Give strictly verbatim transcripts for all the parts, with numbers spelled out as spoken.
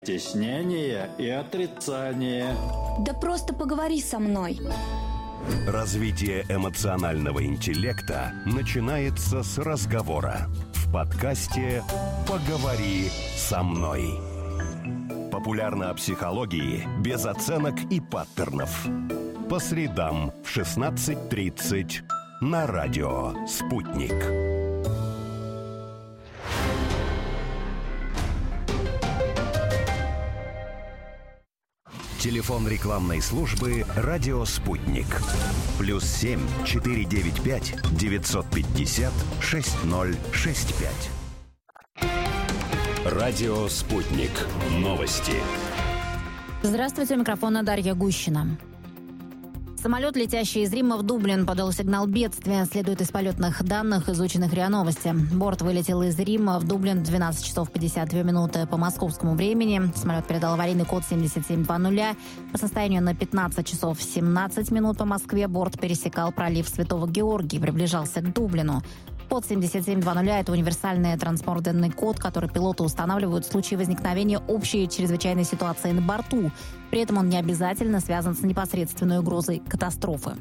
Теснение и отрицание. Да просто поговори со мной. Развитие эмоционального интеллекта начинается с разговора. В подкасте «Поговори со мной». Популярно о психологии без оценок и паттернов. По средам в шестнадцать тридцать на радио «Спутник». Телефон рекламной службы «Радио Спутник». Плюс семь четыре девять пять девятьсот пятьдесят шесть ноль шесть пять. Радио Спутник. Новости. Здравствуйте, у микрофона Дарья Гущина. Самолет, летящий из Рима в Дублин, подал сигнал бедствия. Следует из полетных данных, изученных РИА Новости. Борт вылетел из Рима в Дублин в двенадцать часов пятьдесят две минуты по московскому времени. Самолет передал аварийный код семьдесят семь двадцать. По состоянию на пятнадцать часов семнадцать минут по Москве борт пересекал пролив Святого Георгия и приближался к Дублину. Код семьдесят семь двадцать – это универсальный транспондерный код, который пилоты устанавливают в случае возникновения общей чрезвычайной ситуации на борту. При этом он не обязательно связан с непосредственной угрозой катастрофы.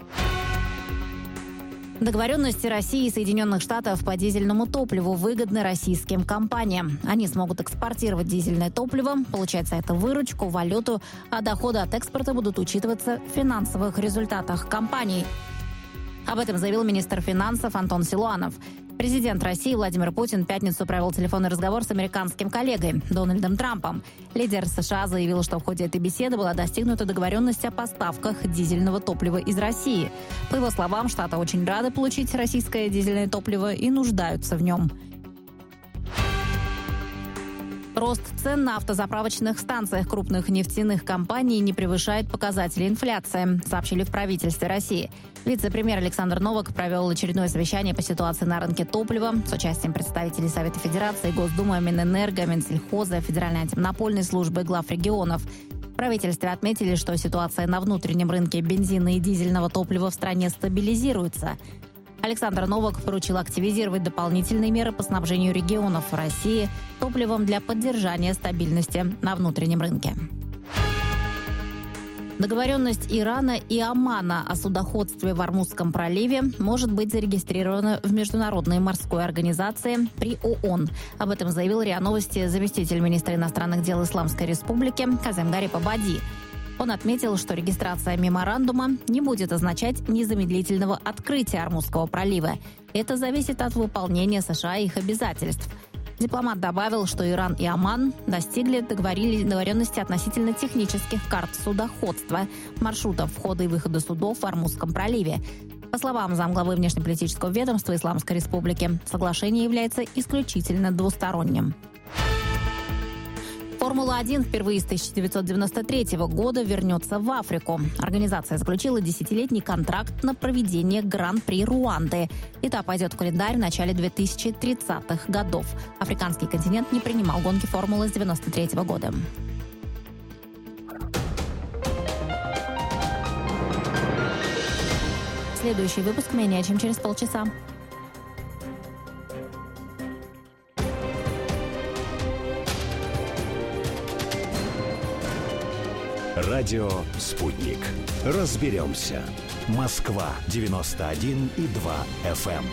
Договоренности России и Соединенных Штатов по дизельному топливу выгодны российским компаниям. Они смогут экспортировать дизельное топливо, получать за это выручку, валюту, а доходы от экспорта будут учитываться в финансовых результатах компаний. Об этом заявил министр финансов Антон Силуанов. Президент России Владимир Путин в пятницу провел телефонный разговор с американским коллегой Дональдом Трампом. Лидер США заявил, что в ходе этой беседы была достигнута договоренность о поставках дизельного топлива из России. По его словам, Штаты очень рады получить российское дизельное топливо и нуждаются в нем. Рост цен на автозаправочных станциях крупных нефтяных компаний не превышает показатели инфляции, сообщили в правительстве России. Вице-премьер Александр Новак провел очередное совещание по ситуации на рынке топлива с участием представителей Совета Федерации, Госдумы, Минэнерго, Минсельхоза, Федеральной антимонопольной службы и глав регионов. В правительстве отметили, что ситуация на внутреннем рынке бензина и дизельного топлива в стране стабилизируется. Александр Новак поручил активизировать дополнительные меры по снабжению регионов России топливом для поддержания стабильности на внутреннем рынке. Договоренность Ирана и Омана о судоходстве в Ормузском проливе может быть зарегистрирована в Международной морской организации при ООН. Об этом заявил РИА Новости заместитель министра иностранных дел Исламской Республики Казем Гариб Абади. Он отметил, что регистрация меморандума не будет означать незамедлительного открытия Ормузского пролива. Это зависит от выполнения США и их обязательств. Дипломат добавил, что Иран и Оман достигли договоренности относительно технических карт судоходства, маршрутов входа и выхода судов в Ормузском проливе. По словам замглавы внешнеполитического ведомства Исламской Республики, соглашение является исключительно двусторонним. Формула-один впервые с тысяча девятьсот девяносто третьего года вернется в Африку. Организация заключила десятилетний контракт на проведение Гран-при Руанды. Этап пойдет в календарь в начале две тысячи тридцатых годов. Африканский континент не принимал гонки формулы с девяносто третьего года. Следующий выпуск менее чем через полчаса. Радио «Спутник». Разберемся. Москва девяносто один и два эф эм.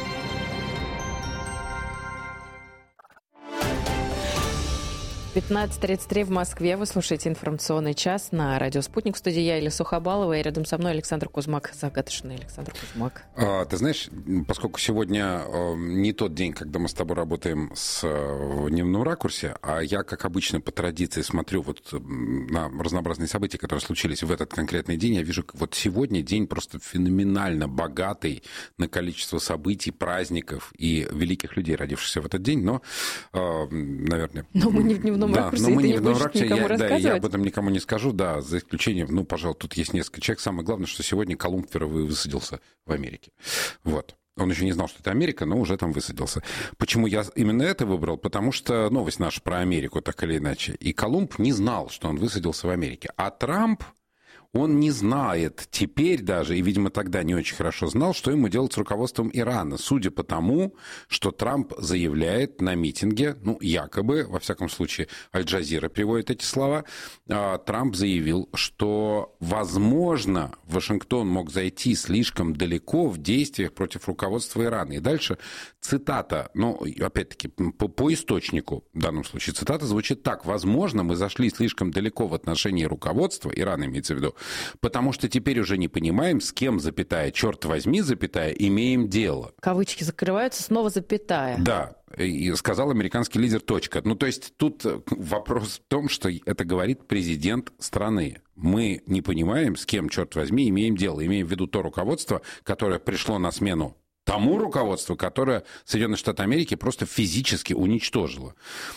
пятнадцать тридцать три в Москве. Вы слушаете информационный час на радио «Спутник». В студии я, Илья Сухобалова, и рядом со мной Александр Кузмак, загадочный Александр Кузмак. А, ты знаешь, поскольку сегодня э, не тот день, когда мы с тобой работаем с, э, в дневном ракурсе, а я, как обычно, по традиции смотрю вот на разнообразные события, которые случились в этот конкретный день, я вижу, вот сегодня день просто феноменально богатый на количество событий, праздников и великих людей, родившихся в этот день, но, э, наверное... Но мы не в дневном Да, ракурсе, но мы и ты не не в будешь ракурсе, никому я, рассказывать. Да, я об этом никому не скажу, да, за исключением, ну, пожалуй, тут есть несколько человек. Самое главное, что сегодня Колумб впервые высадился в Америке. Вот. Он еще не знал, что это Америка, но уже там высадился. Почему я именно это выбрал? Потому что новость наша про Америку, так или иначе. И Колумб не знал, что он высадился в Америке. А Трамп он не знает теперь даже, и, видимо, тогда не очень хорошо знал, что ему делать с руководством Ирана, судя по тому, что Трамп заявляет на митинге, ну, якобы, во всяком случае, Аль-Джазира приводит эти слова, Трамп заявил, что, возможно, Вашингтон мог зайти слишком далеко в действиях против руководства Ирана. И дальше цитата, ну, опять-таки, по, по источнику, в данном случае цитата звучит так: «Возможно, мы зашли слишком далеко в отношении руководства», Ирана имеется в виду, «потому что теперь уже не понимаем, с кем, запятая, черт возьми, запятая, имеем дело». Кавычки закрываются, снова запятая. Да, и сказал американский лидер, точка. Ну, то есть тут вопрос в том, что это говорит президент страны. Мы не понимаем, с кем, черт возьми, имеем дело. Имеем в виду то руководство, которое пришло на смену тому руководству, которое Соединенные Штаты Америки просто физически уничтожило.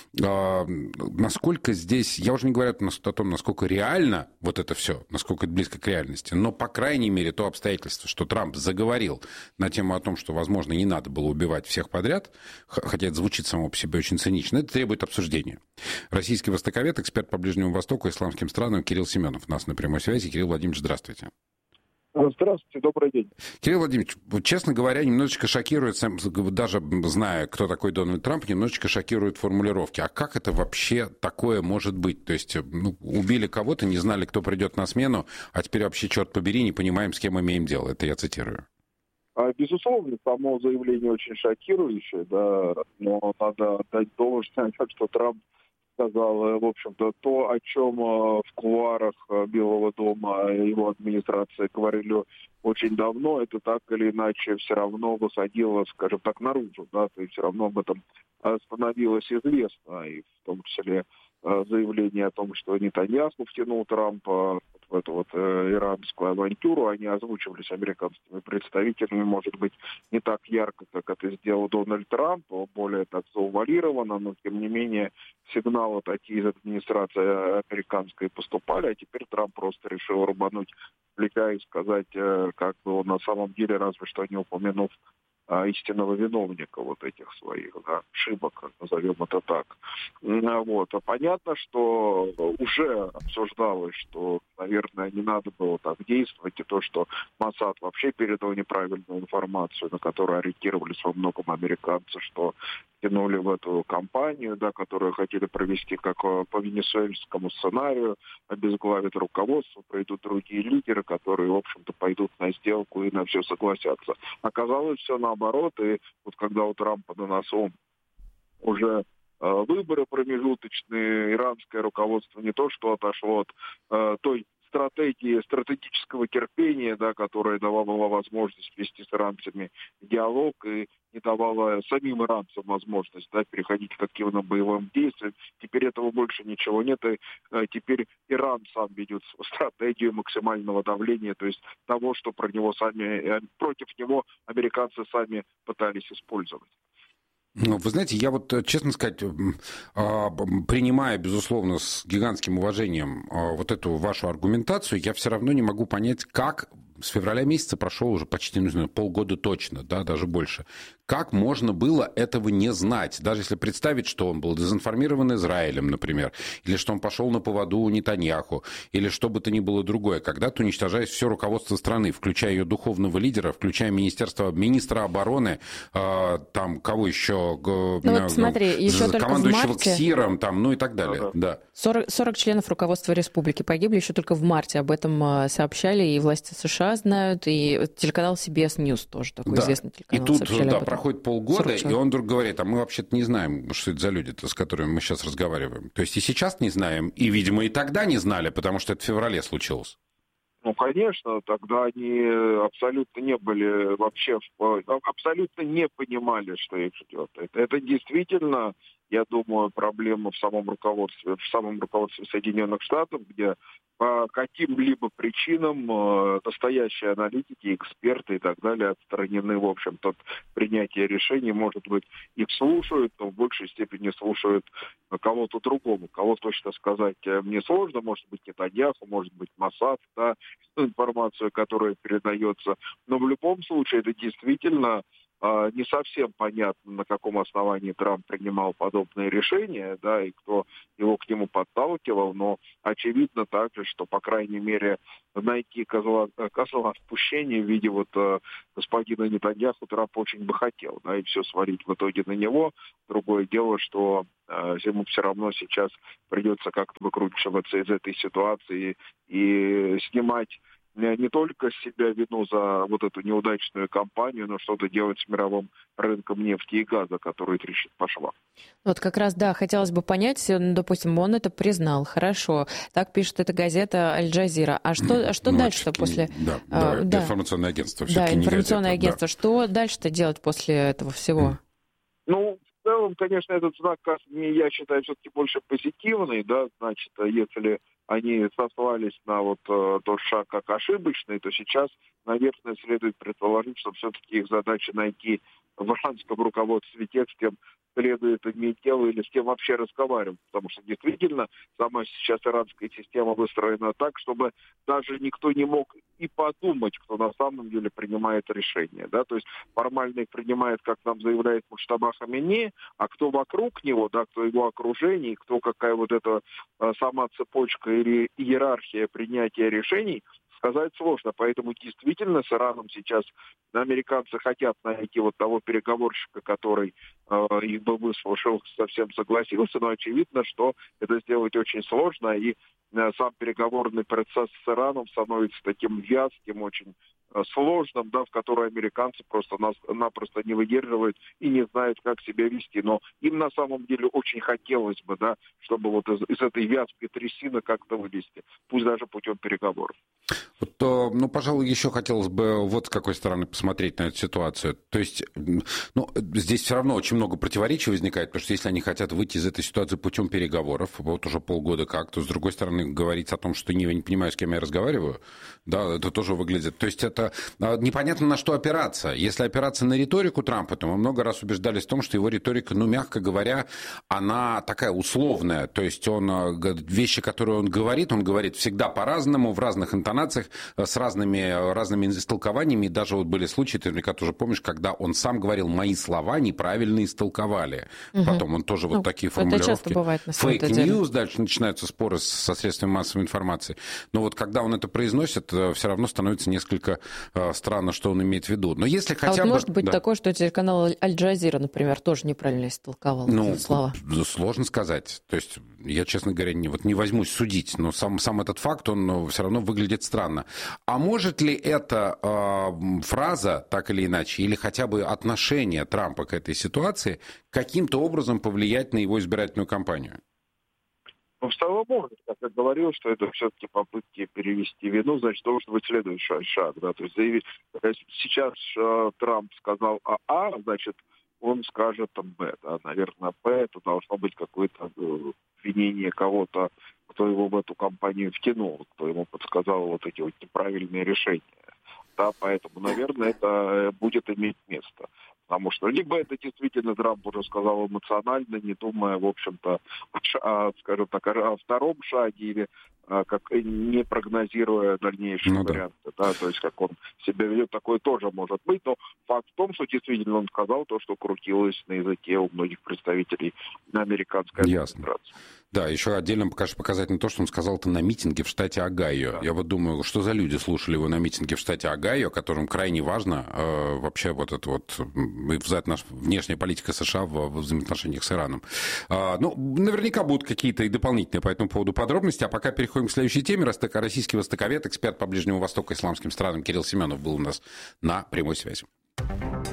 А, насколько здесь, я уже не говорю о том, насколько реально вот это все, насколько это близко к реальности, но, по крайней мере, то обстоятельство, что Трамп заговорил на тему о том, что, возможно, не надо было убивать всех подряд, хотя это звучит само по себе очень цинично, это требует обсуждения. Российский востоковед, эксперт по Ближнему Востоку и исламским странам Кирилл Семенов у нас на прямой связи. Кирилл Владимирович, здравствуйте. Здравствуйте, добрый день. Кирилл Владимирович, честно говоря, немножечко шокирует, даже зная, кто такой Дональд Трамп, немножечко шокирует формулировки. А как это вообще такое может быть? То есть, ну, убили кого-то, не знали, кто придет на смену, а теперь вообще, черт побери, не понимаем, с кем имеем дело. Это я цитирую. Безусловно, само заявление очень шокирующее, да, но надо отдать должное, что Трамп сказал, в общем-то, то, о чем в кулуарах Белого дома его администрации говорили очень давно, это так или иначе все равно выходило, скажем так, наружу, да, то есть все равно об этом становилось известно, и в том числе заявление о том, что Нетаньяху втянул Трампа в эту вот э, иранскую авантюру, они озвучивались американскими представителями, может быть, не так ярко, как это сделал Дональд Трамп, более так заувалировано, но, тем не менее, сигналы такие из администрации американской поступали, а теперь Трамп просто решил рубануть плеча и сказать, э, как бы он на самом деле, разве что не упомянув истинного виновника вот этих своих, да, ошибок, назовем это так. Вот. А понятно, что уже обсуждалось, что, наверное, не надо было так действовать, и то, что Моссад вообще передал неправильную информацию, на которую ориентировались во многом американцы, что тянули в эту кампанию, да, которую хотели провести как по венесуэльскому сценарию, обезглавят руководство, пройдут другие лидеры, которые, в общем-то, пойдут на сделку и на все согласятся. Оказалось все наоборот, и вот когда у Трампа на носу уже э, выборы промежуточные, иранское руководство не то что отошло от э, той стратегии, стратегического терпения, да, которая давала возможность вести с иранцами диалог и не давала самим иранцам возможность, да, переходить к активным боевым действиям. Теперь этого больше ничего нет, и э, теперь Иран сам ведет стратегию максимального давления, то есть того, что про него сами, э, против него американцы сами пытались использовать. Вы знаете, я вот, честно сказать, принимая, безусловно, с гигантским уважением вот эту вашу аргументацию, я все равно не могу понять, как с февраля месяца прошло уже почти, не знаю, полгода точно, да, даже больше. Как можно было этого не знать? Даже если представить, что он был дезинформирован Израилем, например, или что он пошел на поводу у Нетаньяху, или что бы то ни было другое. Когда ты уничтожаешь все руководство страны, включая ее духовного лидера, включая министерство, министра обороны, э, там, кого еще? Ну э, вот смотри, еще только командующего в марте... КСИРом, там, ну и так далее. Да. сорок, сорок членов руководства республики погибли, еще только в марте об этом сообщали, и власти США знают, и телеканал си би эс News тоже такой да. известный телеканал. И тут, да, проходит полгода, и он вдруг говорит, а мы вообще-то не знаем, что это за люди-то, с которыми мы сейчас разговариваем. То есть и сейчас не знаем, и, видимо, и тогда не знали, потому что это в феврале случилось. Ну, конечно, тогда они абсолютно не были вообще, абсолютно не понимали, что их ждет. Это, это действительно, я думаю, проблема в самом руководстве, в самом руководстве Соединенных Штатов, где по каким-либо причинам э, настоящие аналитики, эксперты и так далее отстранены, в общем-то, от принятия решений. Может быть, их слушают, но в большей степени слушают кого-то другого. Кого точно сказать мне сложно. Может быть, Нетаньяху, может быть, Моссад, да, информацию, которая передается. Но в любом случае это действительно не совсем понятно, на каком основании Трамп принимал подобные решения, да, и кто его к нему подталкивал, но очевидно также, что, по крайней мере, найти козла, козла отпущения в виде вот господина Нетаньяху Трамп очень бы хотел, да, и все свалить в итоге на него. Другое дело, что э, ему все равно сейчас придется как-то выкручиваться из этой ситуации и снимать не только с себя вину за вот эту неудачную кампанию, но что-то делать с мировым рынком нефти и газа, который трещит по швам. Вот как раз, да, хотелось бы понять, ну, допустим, он это признал, хорошо, так пишет эта газета «Аль-Джазира». А что, а что ну, дальше-то после... Да, а, да, да, информационное агентство. Да, информационное газета, агентство. Да. Что дальше-то делать после этого всего? Ну, в целом, конечно, этот знак, я считаю, все-таки больше позитивный, да, значит, если они сослались на вот э, тот шаг как ошибочный, то сейчас, наверное, следует предположить, что все-таки их задача найти в иранском руководстве тех, с кем следует иметь дело или с кем вообще разговаривать. Потому что действительно сама сейчас иранская система выстроена так, чтобы даже никто не мог и подумать, кто на самом деле принимает решение. Да? То есть формально их принимает, как нам заявляет Муджтаба Хаминеи, а кто вокруг него, да, кто его окружение, кто какая вот эта а, сама цепочка или иерархия принятия решений, сказать сложно. Поэтому действительно с Ираном сейчас американцы хотят найти вот того переговорщика, который э, их бы выслушал, совсем согласился, но очевидно, что это сделать очень сложно, и э, сам переговорный процесс с Ираном становится таким вязким, очень э, сложным, да, в который американцы просто-напросто не выдерживают и не знают, как себя вести. Но им на самом деле очень хотелось бы, да, чтобы вот из, из этой вязкой трясины как-то вылезти, пусть даже путем переговоров. Вот, ну, пожалуй, еще хотелось бы вот с какой стороны посмотреть на эту ситуацию. То есть, ну, здесь все равно очень много противоречий возникает, потому что если они хотят выйти из этой ситуации путем переговоров, вот уже полгода как, то, с другой стороны, говорить о том, что я не понимаю, с кем я разговариваю, да, это тоже выглядит. То есть, это непонятно, на что опираться. Если опираться на риторику Трампа, то мы много раз убеждались в том, что его риторика, ну, мягко говоря, она такая условная. То есть, он, вещи, которые он говорит, он говорит всегда по-разному, в разных интонациях, с разными, разными истолкованиями. И даже вот были случаи, ты наверняка тоже помнишь, когда он сам говорил, мои слова неправильно истолковали. Угу. Потом он тоже ну, вот такие формулировки. Это часто бывает на самом деле. Фейк-ньюс, дальше начинаются споры со средствами массовой информации. Но вот когда он это произносит, все равно становится несколько странно, что он имеет в виду. Но если хотя а вот бы... может быть да. такое, что телеканал Аль-Джазира, например, тоже неправильно истолковал ну, эти слова? Сложно сказать. То есть я, честно говоря, не, вот не возьмусь судить, но сам, сам этот факт, он все равно выглядит странно. А может ли эта э, фраза, так или иначе, или хотя бы отношение Трампа к этой ситуации каким-то образом повлиять на его избирательную кампанию? Ну, в целом может. Как я говорил, что это все-таки попытки перевести вину, значит, должен быть следующий шаг. Да? То есть заявить, сейчас э, Трамп сказал А, а, значит, он скажет Б. Да? Наверное, Б это должно быть какое-то обвинение кого-то, кто его в эту кампанию втянул, кто ему подсказал вот эти вот неправильные решения. Да, поэтому, наверное, это будет иметь место. Потому что либо это действительно Трамп уже сказал эмоционально, не думая, в общем-то, о, скажем так, о втором шаге или как не прогнозируя дальнейшие ну, варианты. Да. Да, то есть как он себя ведет, такое тоже может быть. Но факт в том, что действительно он сказал то, что крутилось на языке у многих представителей американской администрации. Да, еще отдельно, конечно, показательно то, что он сказал это на митинге в штате Огайо. Да. Я вот думаю, что за люди слушали его на митинге в штате Огайо, которым крайне важно э, вообще вот это вот наша внешняя политика США в, в взаимоотношениях с Ираном. А, ну, наверняка будут какие-то и дополнительные по этому поводу подробности. А пока переходим к следующей теме. Российский востоковед, эксперт по Ближнему Востоку и исламским странам Кирилл Семенов был у нас на прямой связи.